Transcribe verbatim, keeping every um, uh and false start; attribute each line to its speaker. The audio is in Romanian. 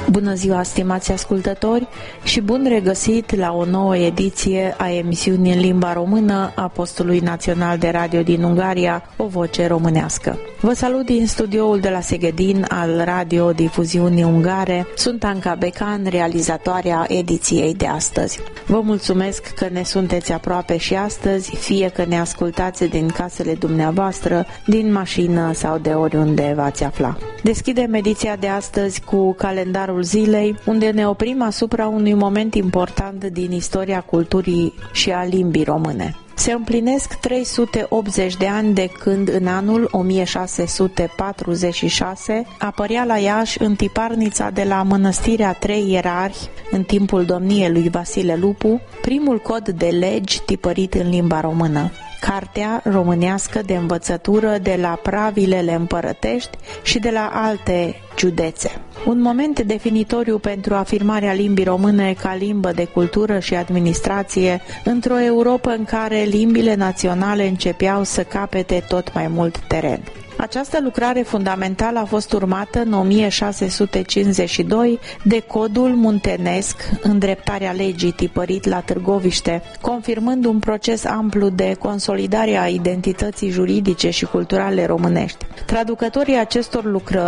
Speaker 1: Bună ziua, stimați ascultători, și bun regăsit la o nouă ediție a emisiunii în limba română a postului național de radio din Ungaria, O Voce Românească. Vă salut din studioul de la Segedin al radiodifuziunii ungare. Sunt Anca Becan, realizatoarea ediției de astăzi. Vă mulțumesc că ne sunteți aproape și astăzi, fie că ne ascultați din casele dumneavoastră, din mașină sau de oriunde v-ați afla. Deschidem ediția de astăzi cu calendarul zilei, unde ne oprim asupra unui moment important din istoria culturii și a limbii române. Se împlinesc trei sute optzeci de ani de când în anul o mie șase sute patruzeci și șase apărea la Iași în tiparnița de la Mănăstirea Trei Ierarhi, în timpul domniei lui Vasile Lupu, primul cod de legi tipărit în limba română, cartea românească de învățătură de la pravilele împărătești și de la alte județe. Un moment definitoriu pentru afirmarea limbii române ca limbă de cultură și administrație într-o Europă în care limbile naționale începeau să capete tot mai mult teren. Această lucrare fundamentală a fost urmată în o mie șase sute cincizeci și doi de Codul Muntenesc, îndreptarea legii, tipărit la Târgoviște, confirmând un proces amplu de consolidare a identității juridice și culturale românești. Traducătorii acestor lucrări